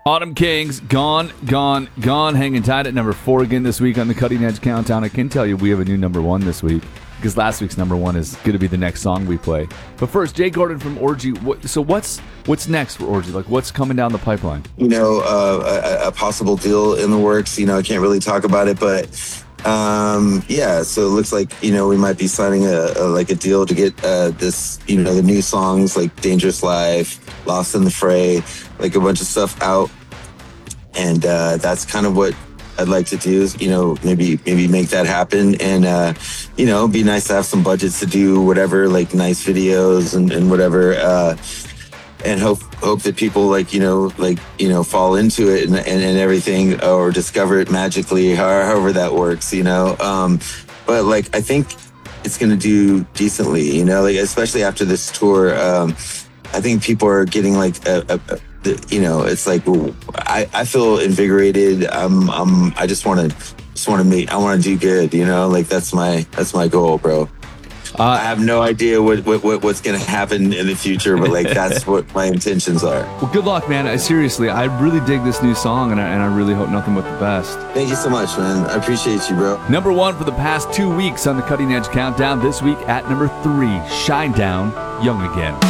Autumn Kings, Gone, Gone, Gone, hanging tight at number 4 again this week on the Cutting Edge Countdown. I can tell you we have a new number 1 this week because last week's number 1 is going to be the next song we play. But first, Jay Gordon from Orgy. So what's next for Orgy? Like, what's coming down the pipeline? A possible deal in the works. I can't really talk about it, but yeah. So it looks like we might be signing a deal to get this the new songs like Dangerous Life, Lost in the Fray, like a bunch of stuff out, and that's kind of what I'd like to do is maybe make that happen, and it'd be nice to have some budgets to do whatever, like nice videos and whatever, and hope that people fall into it and everything, or discover it magically, however that works, but like I think it's gonna do decently, especially after this tour. I think people are getting like it's like I feel invigorated. I just want to do good, like that's my goal, bro. I have no idea what's gonna happen in the future, but like that's what my intentions are. Well, good luck, man. I really dig this new song, and I really hope nothing but the best. Thank you so much, man. I appreciate you, bro. Number 1 for the past 2 weeks on the Cutting Edge Countdown. This week at number 3, Shinedown, Young Again.